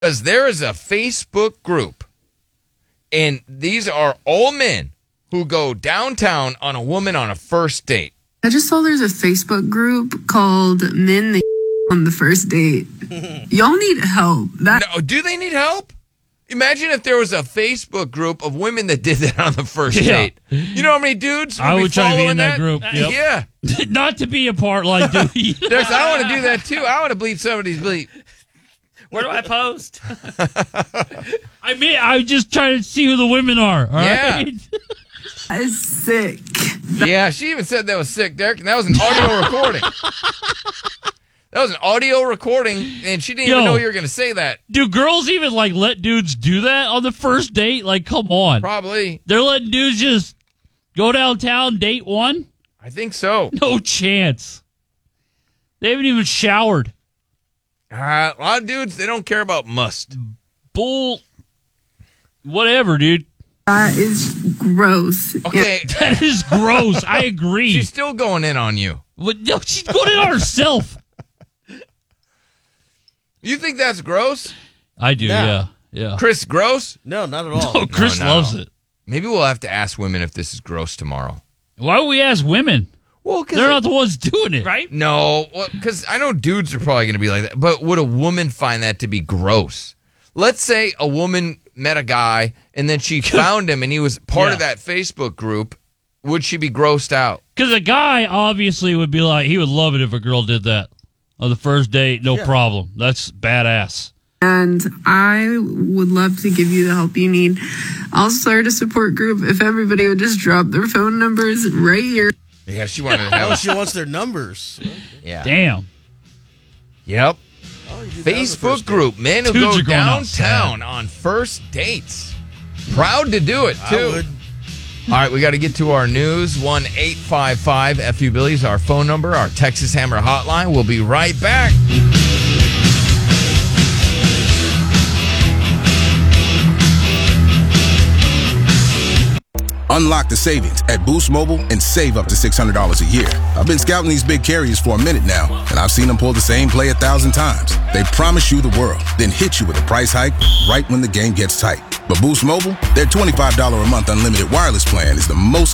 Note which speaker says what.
Speaker 1: Because there is a Facebook group, and these are all men who go downtown on a woman on a first date.
Speaker 2: I just saw there's a Facebook group called Men That on the First Date. Y'all need help.
Speaker 1: No, do they need help? Imagine if there was a Facebook group of women that did that on the first date. You know how many dudes would
Speaker 3: I
Speaker 1: be
Speaker 3: would try to be in that group. Yep.
Speaker 1: Yeah.
Speaker 3: Not to be a part like
Speaker 1: I want to do that too. I want to bleep somebody's bleep.
Speaker 4: Where do I post?
Speaker 3: I'm just trying to see who the women are. All right?
Speaker 2: That is sick.
Speaker 1: Yeah, she even said that was sick, Derek, and that was an audio recording. That was an audio recording, and she didn't even know you were going to say that.
Speaker 3: Do girls even let dudes do that on the first date? Come on.
Speaker 1: Probably.
Speaker 3: They're letting dudes just go downtown, date one?
Speaker 1: I think so.
Speaker 3: No chance. They haven't even showered.
Speaker 1: A lot of dudes, they don't care about must.
Speaker 3: Whatever, dude.
Speaker 2: That is gross.
Speaker 1: Okay.
Speaker 3: That is gross. I agree.
Speaker 1: She's still going in on you.
Speaker 3: No, she's going in on herself.
Speaker 1: You think that's gross?
Speaker 3: I do,
Speaker 4: No.
Speaker 3: yeah.
Speaker 1: Chris, gross?
Speaker 4: No, not at all.
Speaker 3: No, Chris loves it.
Speaker 1: Maybe we'll have to ask women if this is gross tomorrow.
Speaker 3: Why would we ask women?
Speaker 1: Well,
Speaker 3: they're not the ones doing it.
Speaker 4: Right?
Speaker 1: No, because I know dudes are probably going to be like that. But would a woman find that to be gross? Let's say a woman met a guy and then she found him and he was part of that Facebook group. Would she be grossed out?
Speaker 3: Because a guy obviously would be he would love it if a girl did that on the first date. No problem. That's badass.
Speaker 2: And I would love to give you the help you need. I'll start a support group if everybody would just drop their phone numbers right here.
Speaker 1: Yeah, she wanted to
Speaker 4: Oh,
Speaker 1: have.
Speaker 4: she wants their numbers.
Speaker 1: Yeah.
Speaker 3: Damn.
Speaker 1: Yep.
Speaker 4: Oh, you did that on the
Speaker 1: Facebook
Speaker 4: first
Speaker 1: group, men who
Speaker 3: Dudes
Speaker 1: go
Speaker 3: are going
Speaker 1: downtown on first dates. Proud to do it, too.
Speaker 4: I would.
Speaker 1: All right, we got to get to our news. 1-855-FU-BILLY is our phone number, our Texas Hammer hotline. We'll be right back.
Speaker 5: Unlock the savings at Boost Mobile and save up to $600 a year. I've been scouting these big carriers for a minute now, and I've seen them pull the same play 1,000 times. They promise you the world, then hit you with a price hike right when the game gets tight. But Boost Mobile, their $25 a month unlimited wireless plan is the most